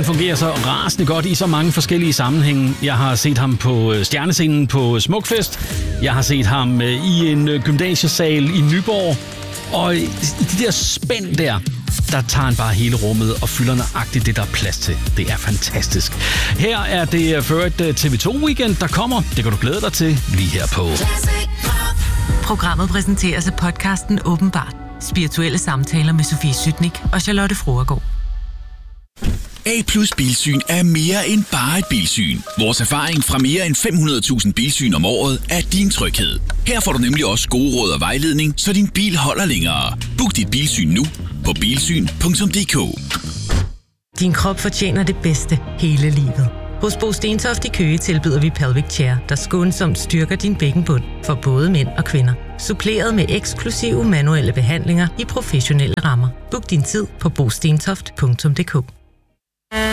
han fungerer så rasende godt i så mange forskellige sammenhænge. Jeg har set ham på stjernescenen på Smukfest. Jeg har set ham i en gymnasiesal i Nyborg. Og i de der spænd der tager han bare hele rummet og fylder nøjagtigt det, der er plads til. Det er fantastisk. Her er det for et TV2 Weekend, der kommer. Det kan du glæde dig til lige her på. Programmet præsenteres af podcasten Åbenbart. Spirituelle samtaler med Sofie Sytnik og Charlotte Froergaard. A+ Bilsyn er mere end bare et bilsyn. Vores erfaring fra mere end 500.000 bilsyn om året er din tryghed. Her får du nemlig også gode råd og vejledning, så din bil holder længere. Book dit bilsyn nu på bilsyn.dk. Din krop fortjener det bedste hele livet. Hos Bo Stentoft i Køge tilbyder vi Pelvic Chair, der skånsomt styrker din bækkenbund for både mænd og kvinder. Suppleret med eksklusive manuelle behandlinger i professionelle rammer. Book din tid på bostentoft.dk.